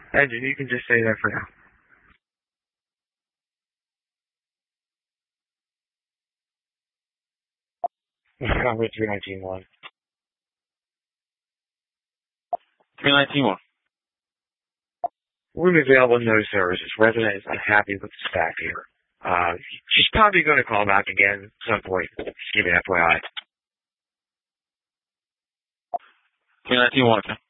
Engine, you can just say that for now. I'm with 319.1. 319.1. Room available, no services. Resident is unhappy with the staff here. She's probably going to call back again at some point. Just give me an FYI. 319.1, okay.